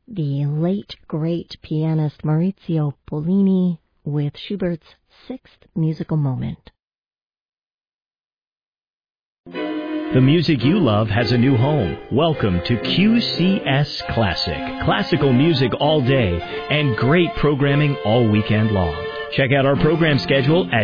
the late, great pianist Maurizio Pollini with Schubert's Sixth Musical Moment. The music you love has a new home. Welcome to QCS Classic. Classical music all day and great programming all weekend long. Check out our program schedule at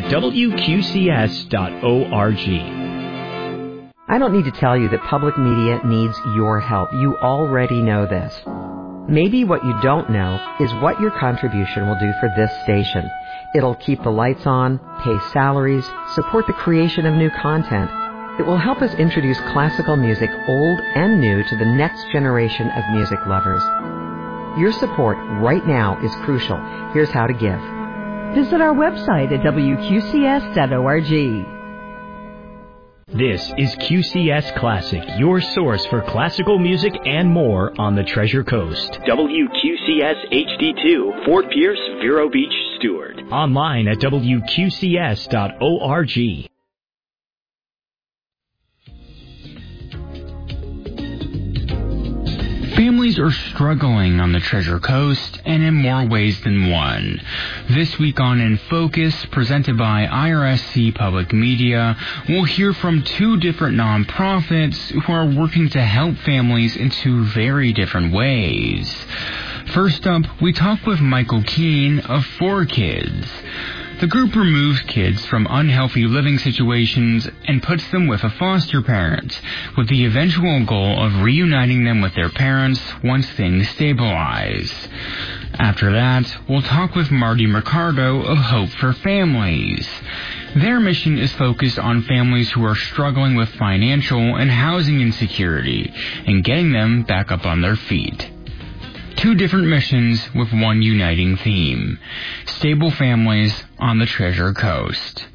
wqcs.org. I don't need to tell you that public media needs your help. You already know this. Maybe what you don't know is what your contribution will do for this station. It'll keep the lights on, pay salaries, support the creation of new content. It will help us introduce classical music, old and new, to the next generation of music lovers. Your support right now is crucial. Here's how to give. Visit our website at wqcs.org. This is QCS Classic, your source for classical music and more on the Treasure Coast. WQCS HD2, Fort Pierce, Vero Beach, Stewart. Online at wqcs.org. Families are struggling on the Treasure Coast, and in more ways than one. This week on In Focus, presented by IRSC Public Media, we'll hear from two different nonprofits who are working to help families in two very different ways. First up, we talk with Michael Keene of 4Kids. The group removes kids from unhealthy living situations and puts them with a foster parent, with the eventual goal of reuniting them with their parents once things stabilize. After that, we'll talk with Marty Mercado of Hope for Families. Their mission is focused on families who are struggling with financial and housing insecurity and getting them back up on their feet. Two different missions with one uniting theme: stable families on the Treasure Coast.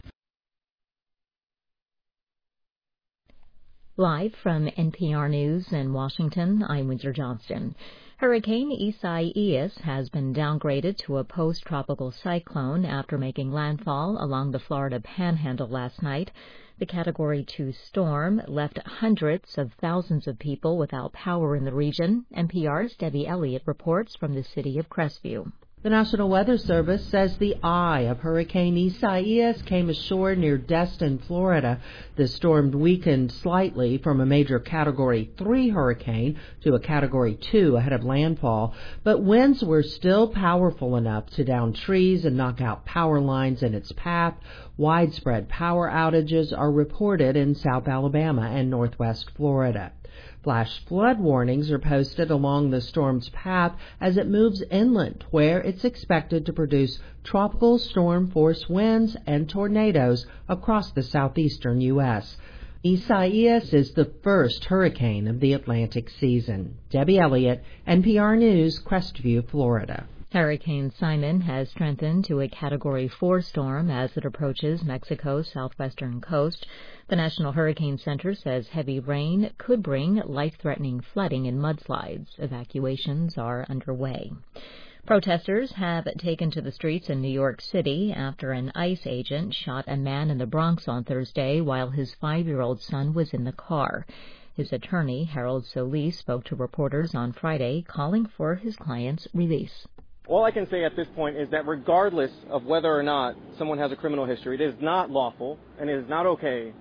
Live from NPR News in Washington, I'm Windsor Johnston. Hurricane Isaias has been downgraded to a post-tropical cyclone after making landfall along the Florida Panhandle last night. The Category 2 storm left hundreds of thousands of people without power in the region. NPR's Debbie Elliott reports from the city of Crestview. The National Weather Service says the eye of Hurricane Isaias came ashore near Destin, Florida. The storm weakened slightly from a major Category 3 hurricane to a Category 2 ahead of landfall, but winds were still powerful enough to down trees and knock out power lines in its path. Widespread power outages are reported in South Alabama and Northwest Florida. Flash flood warnings are posted along the storm's path as it moves inland, where it's expected to produce tropical storm-force winds and tornadoes across the southeastern U.S. Isaias is the first hurricane of the Atlantic season. Debbie Elliott, NPR News, Crestview, Florida. Hurricane Simon has strengthened to a Category 4 storm as it approaches Mexico's southwestern coast. The National Hurricane Center says heavy rain could bring life-threatening flooding and mudslides. Evacuations are underway. Protesters have taken to the streets in New York City after an ICE agent shot a man in the Bronx on Thursday while his 5-year-old son was in the car. His attorney, Harold Solis, spoke to reporters on Friday, calling for his client's release. All I can say at this point is that regardless of whether or not someone has a criminal history, it is not lawful and it is not okay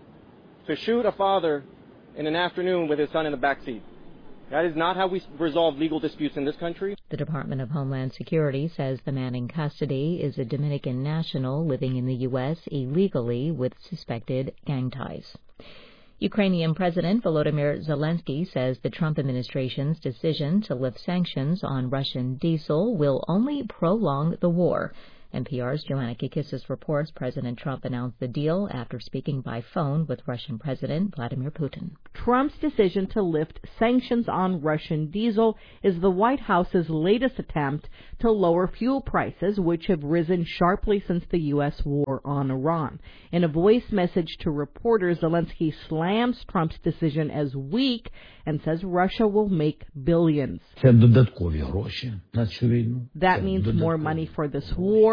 to shoot a father in an afternoon with his son in the back seat. That is not how we resolve legal disputes in this country. The Department of Homeland Security says the man in custody is a Dominican national living in the U.S. illegally with suspected gang ties. Ukrainian President Volodymyr Zelensky says the Trump administration's decision to lift sanctions on Russian diesel will only prolong the war. NPR's Joanna Kikissis reports President Trump announced the deal after speaking by phone with Russian President Vladimir Putin. Trump's decision to lift sanctions on Russian diesel is the White House's latest attempt to lower fuel prices, which have risen sharply since the U.S. war on Iran. In a voice message to reporters, Zelensky slams Trump's decision as weak and says Russia will make billions. That means more money for this war,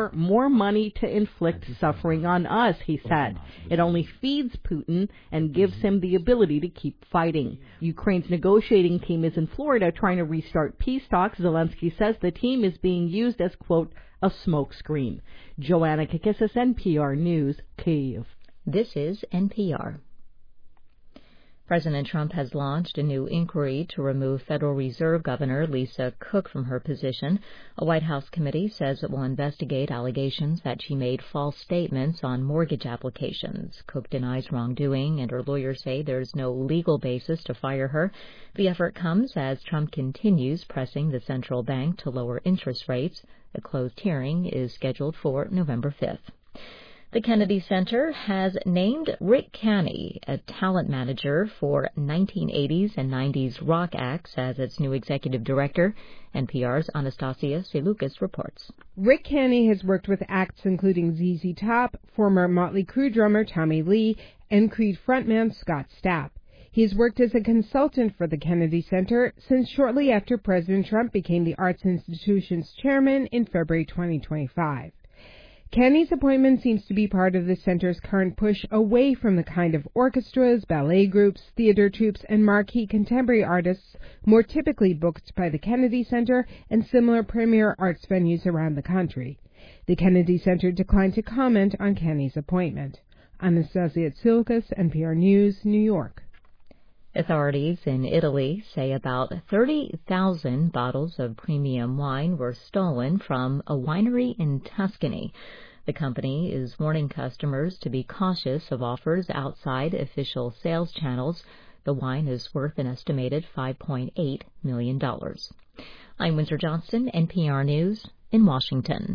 war more money to inflict suffering on us, he said. It only feeds Putin and gives him the ability to keep fighting. Ukraine's negotiating team is in Florida trying to restart peace talks. Zelensky says the team is being used as, quote, a smokescreen. Joanna Kakissis, NPR News, Kyiv. This is NPR. President Trump has launched a new inquiry to remove Federal Reserve Governor Lisa Cook from her position. A White House committee says it will investigate allegations that she made false statements on mortgage applications. Cook denies wrongdoing, and her lawyers say there's no legal basis to fire her. The effort comes as Trump continues pressing the central bank to lower interest rates. A closed hearing is scheduled for November 5th. The Kennedy Center has named Rick Canny, a talent manager for 1980s and 90s rock acts, as its new executive director. NPR's Anastasia Seloukas reports. Rick Canny has worked with acts including ZZ Top, former Motley Crue drummer Tommy Lee, and Creed frontman Scott Stapp. He has worked as a consultant for the Kennedy Center since shortly after President Trump became the arts institution's chairman in February 2025. Canny's appointment seems to be part of the center's current push away from the kind of orchestras, ballet groups, theater troupes, and marquee contemporary artists more typically booked by the Kennedy Center and similar premier arts venues around the country. The Kennedy Center declined to comment on Canny's appointment. Anastasia Seloukas, NPR News, New York. Authorities in Italy say about 30,000 bottles of premium wine were stolen from a winery in Tuscany. The company is warning customers to be cautious of offers outside official sales channels. The wine is worth an estimated $5.8 million. I'm Windsor Johnston, NPR News in Washington.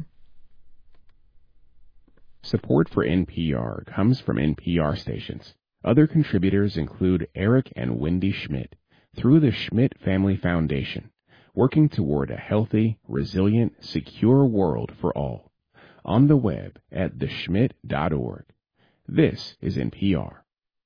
Support for NPR comes from NPR stations. Other contributors include Eric and Wendy Schmidt through the Schmidt Family Foundation, working toward a healthy, resilient, secure world for all. On the web at theschmidt.org. This is NPR.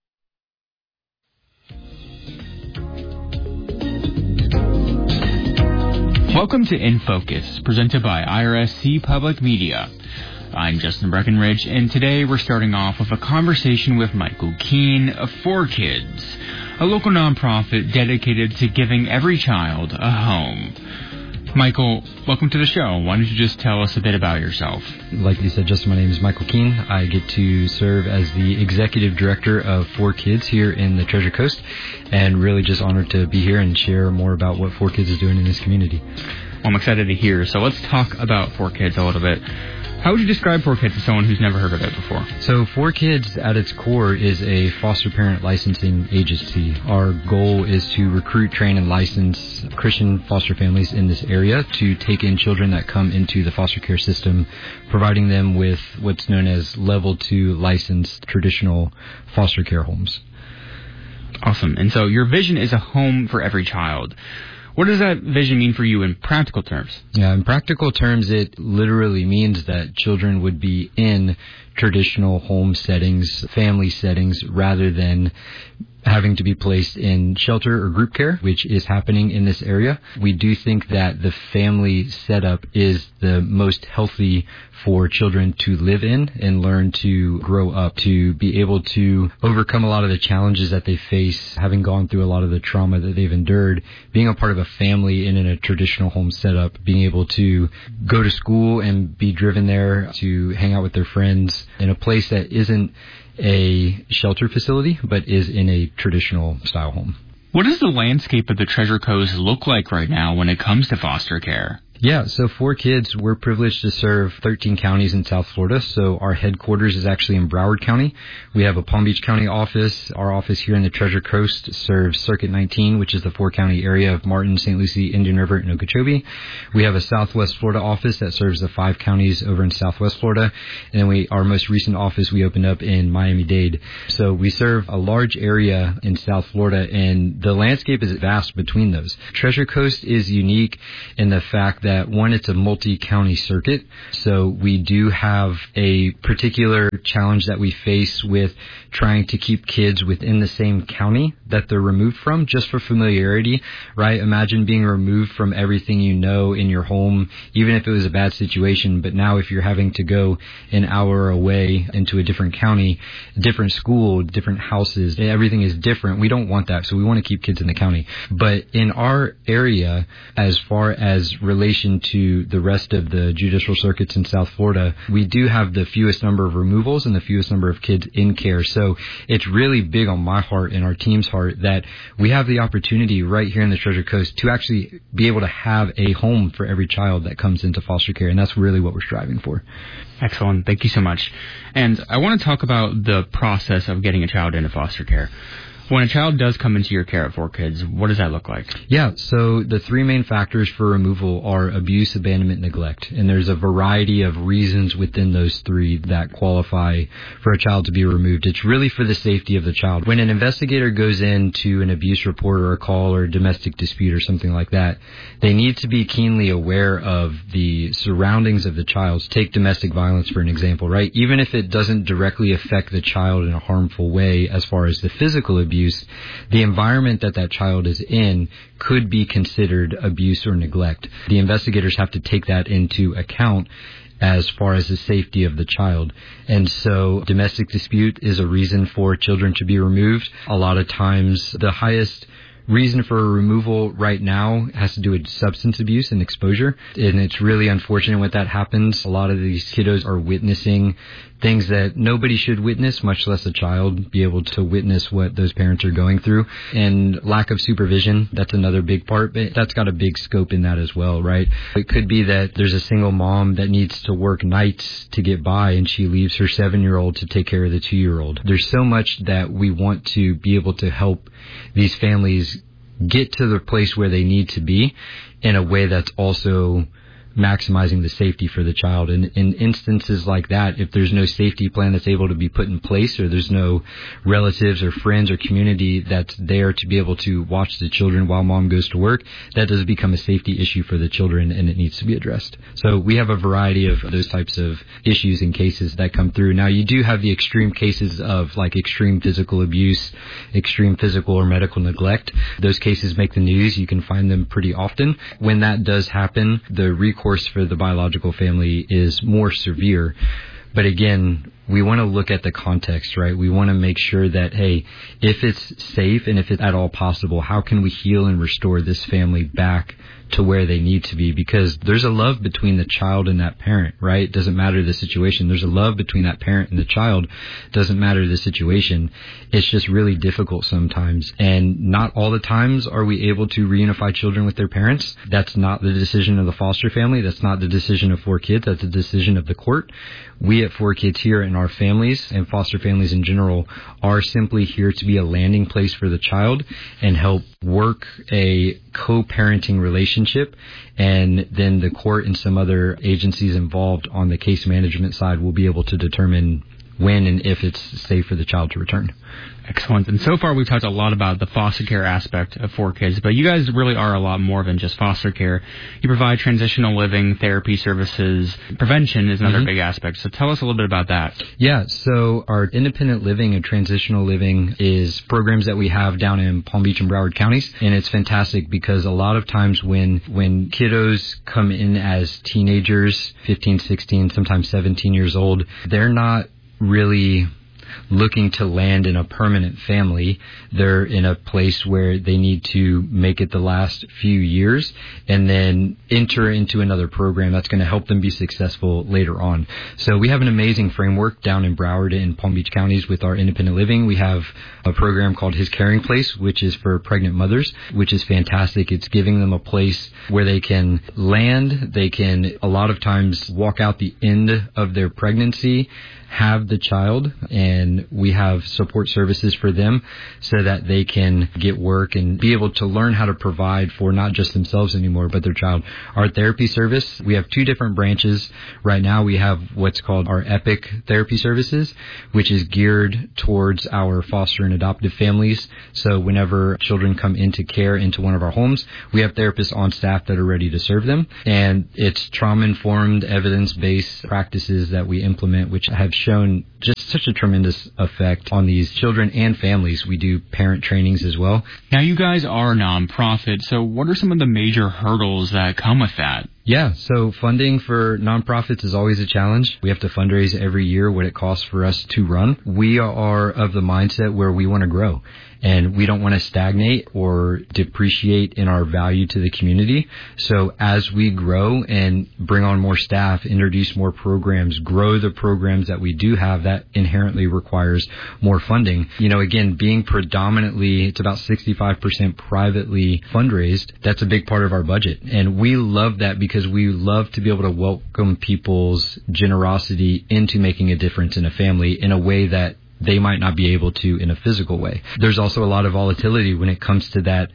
Welcome to In Focus, presented by IRSC Public Media. I'm Justin Breckenridge, and today we're starting off with a conversation with Michael Keene of 4Kids, a local nonprofit dedicated to giving every child a home. Michael, welcome to the show. Why don't you just tell us a bit about yourself? Like you said, Justin, my name is Michael Keene. I get to serve as the executive director of 4Kids here in the Treasure Coast, and really just honored to be here and share more about what 4Kids is doing in this community. Well, I'm excited to hear. So let's talk about 4Kids a little bit. How would you describe 4Kids to someone who's never heard of it before? So 4Kids at its core is a foster parent licensing agency. Our goal is to recruit, train, and license Christian foster families in this area to take in children that come into the foster care system, providing them with what's known as level 2 licensed traditional foster care homes. Awesome. And so your vision is a home for every child. What does that vision mean for you in practical terms? Yeah, in practical terms, it literally means that children would be in traditional home settings, family settings, rather than having to be placed in shelter or group care, which is happening in this area. We do think that the family setup is the most healthy for children to live in and learn to grow up, to be able to overcome a lot of the challenges that they face, having gone through a lot of the trauma that they've endured, being a part of a family and in a traditional home setup, being able to go to school and be driven there, to hang out with their friends in a place that isn't a shelter facility, but is in a traditional style home. What does the landscape of the Treasure Coast look like right now when it comes to foster care? Yeah, so 4Kids, we're privileged to serve 13 counties in South Florida. So our headquarters is actually in Broward County. We have a Palm Beach County office. Our office here in the Treasure Coast serves Circuit 19, which is the 4-county area of Martin, St. Lucie, Indian River, and Okeechobee. We have a Southwest Florida office that serves the 5 counties over in Southwest Florida. And then our most recent office we opened up in Miami-Dade. So we serve a large area in South Florida, and the landscape is vast between those. Treasure Coast is unique in the fact that that, one, it's a multi-county circuit. So we do have a particular challenge that we face with trying to keep kids within the same county that they're removed from, just for familiarity, right? Imagine being removed from everything you know in your home, even if it was a bad situation. But now if you're having to go an hour away into a different county, different school, different houses, everything is different. We don't want that. So we want to keep kids in the county. But in our area, as far as relation to the rest of the judicial circuits in South Florida, we do have the fewest number of removals and the fewest number of kids in care. So it's really big on my heart and our team's heart that we have the opportunity right here in the Treasure Coast to actually be able to have a home for every child that comes into foster care. And that's really what we're striving for. Excellent. Thank you so much. And I want to talk about the process of getting a child into foster care. When a child does come into your care at 4Kids, what does that look like? Yeah, so the three main factors for removal are abuse, abandonment, neglect. And there's a variety of reasons within those three that qualify for a child to be removed. It's really for the safety of the child. When an investigator goes into an abuse report or a call or a domestic dispute or something like that, they need to be keenly aware of the surroundings of the child. Take domestic violence for an example, right? Even if it doesn't directly affect the child in a harmful way as far as the physical abuse, the environment that child is in could be considered abuse or neglect. The investigators have to take that into account as far as the safety of the child. And so domestic dispute is a reason for children to be removed. A lot of times the highest reason for removal right now has to do with substance abuse and exposure. And it's really unfortunate when that happens. A lot of these kiddos are witnessing things that nobody should witness, much less a child be able to witness what those parents are going through. And lack of supervision, that's another big part, but that's got a big scope in that as well, right? It could be that there's a single mom that needs to work nights to get by and she leaves her 7-year-old to take care of the 2-year-old. There's so much that we want to be able to help these families get to the place where they need to be in a way that's also maximizing the safety for the child. And in instances like that, if there's no safety plan that's able to be put in place, or there's no relatives or friends or community that's there to be able to watch the children while mom goes to work, that does become a safety issue for the children and it needs to be addressed. So we have a variety of those types of issues and cases that come through. Now, you do have the extreme cases of like extreme physical abuse, extreme physical or medical neglect. Those cases make the news. You can find them pretty often. When that does happen, the recourse for the biological family is more severe. But again, we want to look at the context, right? We want to make sure that, hey, if it's safe and if it's at all possible, how can we heal and restore this family back to where they need to be? Because there's a love between the child and that parent, right? It doesn't matter the situation. There's a love between that parent and the child. It doesn't matter the situation. It's just really difficult sometimes. And not all the times are we able to reunify children with their parents. That's not the decision of the foster family. That's not the decision of 4Kids. That's the decision of the court. We at 4Kids here and our families and foster families in general are simply here to be a landing place for the child and help work a co-parenting relationship. And then the court and some other agencies involved on the case management side will be able to determine when and if it's safe for the child to return. Excellent. And so far we've talked a lot about the foster care aspect of 4Kids, but you guys really are a lot more than just foster care. You provide transitional living, therapy services. Prevention is another big aspect. So tell us a little bit about that. Yeah, so our independent living and transitional living is programs that we have down in Palm Beach and Broward counties. And it's fantastic because a lot of times when kiddos come in as teenagers, 15, 16, sometimes 17 years old, they're not really looking to land in a permanent family. They're in a place where they need to make it the last few years and then enter into another program that's going to help them be successful later on. So we have an amazing framework down in Broward and Palm Beach counties with our independent living. We have a program called His Caring Place, which is for pregnant mothers, which is fantastic. It's giving them a place where they can land. They can a lot of times walk out the end of their pregnancy, have the child, and and we have support services for them so that they can get work and be able to learn how to provide for not just themselves anymore, but their child. Our therapy service, we have 2 different branches. Right now we have what's called our EPIC therapy services, which is geared towards our foster and adoptive families. So whenever children come into care into one of our homes, we have therapists on staff that are ready to serve them. And it's trauma-informed, evidence-based practices that we implement, which have shown just such a tremendous effect on these children and families. We do parent trainings as well. Now, you guys are a nonprofit, so what are some of the major hurdles that come with that? Yeah, so funding for nonprofits is always a challenge. We have to fundraise every year what it costs for us to run. We are of the mindset where we want to grow, and we don't want to stagnate or depreciate in our value to the community. So as we grow and bring on more staff, introduce more programs, grow the programs that we do have, that inherently requires more funding. You know, again, being predominantly, it's about 65% privately fundraised, that's a big part of our budget. And we love that because we love to be able to welcome people's generosity into making a difference in a family in a way that they might not be able to in a physical way. There's also a lot of volatility when it comes to that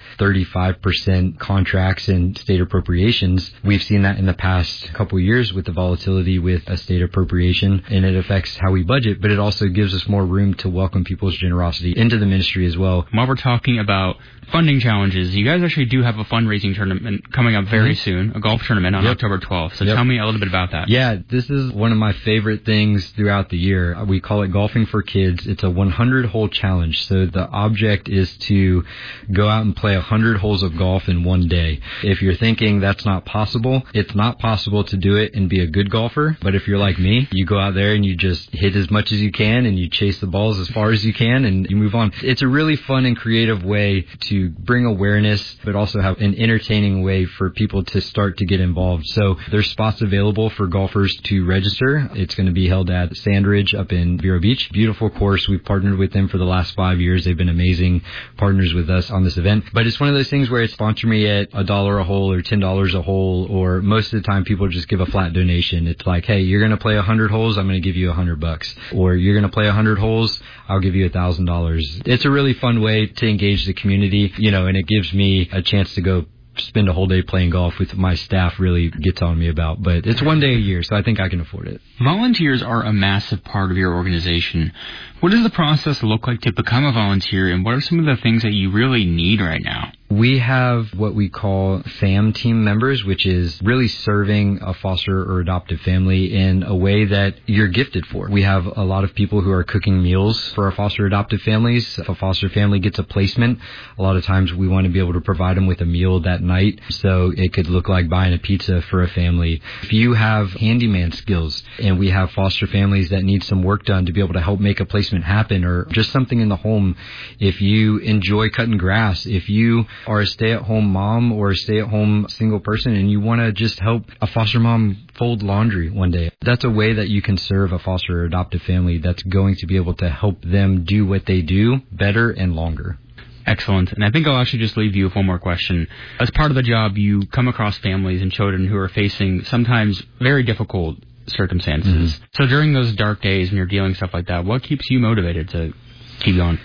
35% contracts and state appropriations. We've seen that in the past couple of years with the volatility with a state appropriation, and it affects how we budget, but it also gives us more room to welcome people's generosity into the ministry as well. While we're talking about funding challenges, you guys actually do have a fundraising tournament coming up very soon, a golf tournament on October 12th. So tell me a little bit about that. Yeah, this is one of my favorite things throughout the year. We call it Golfing for Kids. It's a 100-hole challenge. So the object is to go out and play 100 holes of golf in one day. If you're thinking that's not possible, it's not possible to do it and be a good golfer. But if you're like me, you go out there and you just hit as much as you can and you chase the balls as far as you can and you move on. It's a really fun and creative way to bring awareness, but also have an entertaining way for people to start to get involved. So there's spots available for golfers to register. It's going to be held at Sandridge up in Vero Beach. Beautiful course. We've partnered with them for the last 5 years. They've been amazing partners with us on this event. But it's one of those things where it's sponsor me at $1 a hole or $10 a hole, or most of the time people just give a flat donation. It's like, hey, you're going to play 100 holes, I'm going to give you $100. Or you're going to play 100 holes, I'll give you $1,000. It's a really fun way to engage the community, you know, and it gives me a chance to go spend a whole day playing golf with my staff really gets on me about. But it's one day a year, so I think I can afford it. Volunteers are a massive part of your organization. What does the process look like to become a volunteer, and what are some of the things that you really need right now? We have what we call FAM team members, which is really serving a foster or adoptive family in a way that you're gifted for. We have a lot of people who are cooking meals for our foster adoptive families. If a foster family gets a placement, a lot of times we want to be able to provide them with a meal that night. So it could look like buying a pizza for a family. If you have handyman skills, and we have foster families that need some work done to be able to help make a placement happen, or just something in the home, if you enjoy cutting grass, if you are a stay-at-home mom or a stay-at-home single person and you want to just help a foster mom fold laundry one day, that's a way that you can serve a foster or adoptive family that's going to be able to help them do what they do better and longer. Excellent. And I think I'll actually just leave you with one more question. As part of the job, you come across families and children who are facing sometimes very difficult circumstances. So during those dark days when you're dealing with stuff like that, what keeps you motivated to keep going?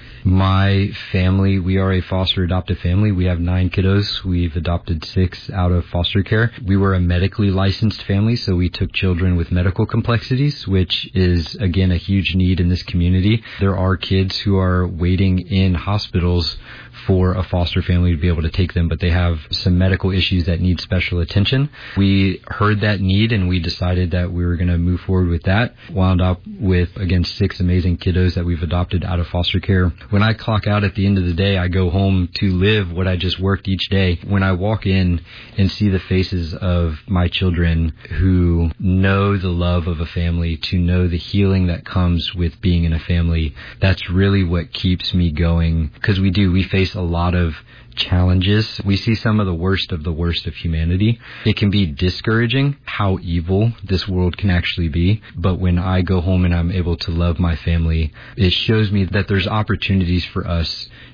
My family, we are a foster adoptive family. We have 9 kiddos. We've adopted 6 out of foster care. We were a medically licensed family, so we took children with medical complexities, which is, again, a huge need in this community. There are kids who are waiting in hospitals for a foster family to be able to take them, but they have some medical issues that need special attention. We heard that need and we decided that we were going to move forward with that. Wound up with, again, 6 amazing kiddos that we've adopted out of foster care. When I clock out at the end of the day, I go home to live what I just worked each day. When I walk in and see the faces of my children who know the love of a family, to know the healing that comes with being in a family, that's really what keeps me going. Because we face a lot of challenges. We see some of the worst of humanity. It can be discouraging how evil this world can actually be. But when I go home and I'm able to love my family, it shows me that there's opportunities for us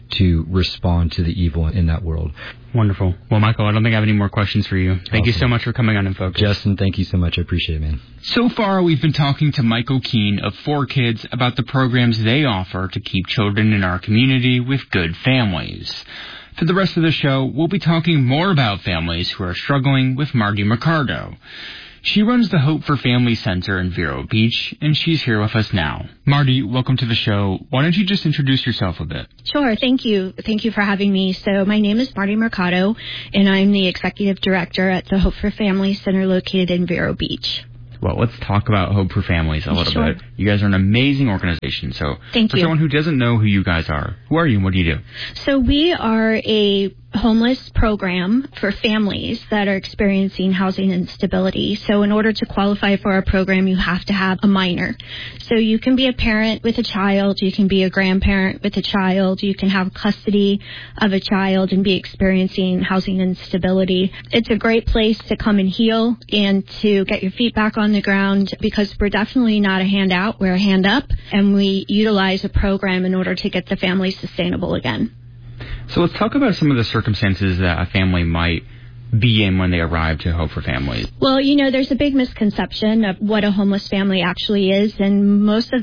to respond to the evil in that world. Wonderful. Well, Michael, I don't think I have any more questions for you. Thank you so much for coming on In Focus. Justin, thank you so much. I appreciate it, man. So far, we've been talking to Michael Keene of 4Kids about the programs they offer to keep children in our community with good families. For the rest of the show, we'll be talking more about families who are struggling with Marty Mercado. She runs the Hope for Family Center in Vero Beach, and she's here with us now. Marty, welcome to the show. Why don't you just introduce yourself a bit? Sure. Thank you. Thank you for having me. So my name is Marty Mercado, and I'm the executive director at the Hope for Family Center located in Vero Beach. Well, let's talk about Hope for Families a little bit. You guys are an amazing organization. So for someone who doesn't know who you guys are, who are you and what do you do? So we are a homeless program for families that are experiencing housing instability. So in order to qualify for our program, you have to have a minor. So you can be a parent with a child, you can be a grandparent with a child, you can have custody of a child and be experiencing housing instability. It's a great place to come and heal and to get your feet back on the ground because we're definitely not a handout, we're a hand up, and we utilize a program in order to get the family sustainable again. So let's talk about some of the circumstances that a family might be in when they arrive to Hope for Families. Well, there's a big misconception of what a homeless family actually is, and most of